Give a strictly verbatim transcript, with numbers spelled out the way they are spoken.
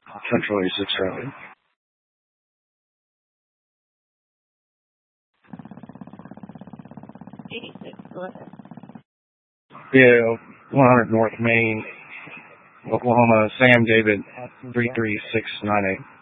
Central eighty-six Charlie. eighty-six, go ahead. Yeah, one hundred North Main, Oklahoma, Sam David, three three six nine eight.